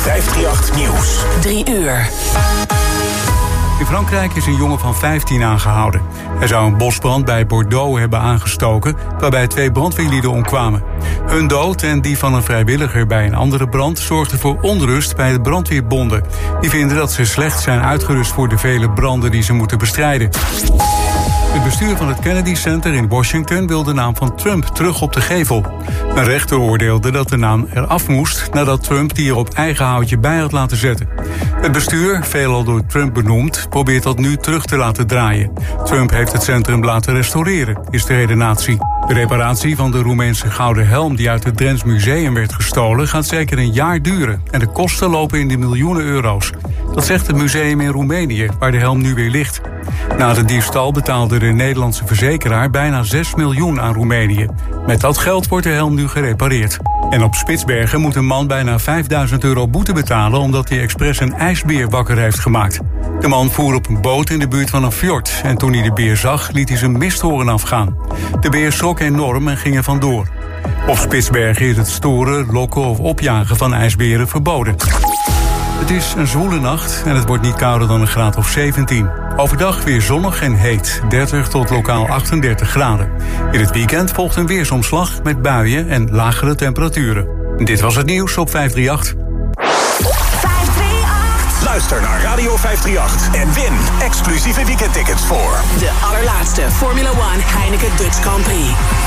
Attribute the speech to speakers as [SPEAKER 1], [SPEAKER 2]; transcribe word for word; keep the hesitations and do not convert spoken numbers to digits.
[SPEAKER 1] vijfhonderdachttien Nieuws.
[SPEAKER 2] Drie uur.
[SPEAKER 3] In Frankrijk is een jongen van vijftien aangehouden. Hij zou een bosbrand bij Bordeaux hebben aangestoken, waarbij twee brandweerlieden omkwamen. Hun dood en die van een vrijwilliger bij een andere brand zorgden voor onrust bij de brandweerbonden. Die vinden dat ze slecht zijn uitgerust voor de vele branden die ze moeten bestrijden. Het bestuur van het Kennedy Center in Washington wil de naam van Trump terug op de gevel. Een rechter oordeelde dat de naam eraf moest nadat Trump die er op eigen houtje bij had laten zetten. Het bestuur, veelal door Trump benoemd, probeert dat nu terug te laten draaien. Trump heeft het centrum laten restaureren, is de redenatie. De reparatie van de Roemeense gouden helm die uit het Drents Museum werd gestolen gaat zeker een jaar duren en de kosten lopen in de miljoenen euro's. Dat zegt het museum in Roemenië, waar de helm nu weer ligt. Na de diefstal betaalde de Nederlandse verzekeraar bijna zes miljoen aan Roemenië. Met dat geld wordt de helm nu gerepareerd. En op Spitsbergen moet een man bijna vijfduizend euro boete betalen omdat hij expres een ijsbeer wakker heeft gemaakt. De man voer op een boot in de buurt van een fjord en toen hij de beer zag liet hij zijn misthoorn afgaan. De beer schrok enorm en ging er vandoor. Op Spitsbergen is het storen, lokken of opjagen van ijsberen verboden. Het is een zwoele nacht en het wordt niet kouder dan een graad of zeventien. Overdag weer zonnig en heet, dertig tot lokaal achtendertig graden. In het weekend volgt een weersomslag met buien en lagere temperaturen. Dit was het nieuws op vijfhonderdachttien.
[SPEAKER 1] Luister naar Radio vijfhonderdachttien en win exclusieve weekendtickets voor
[SPEAKER 2] de allerlaatste Formula One Heineken Dutch Grand Prix.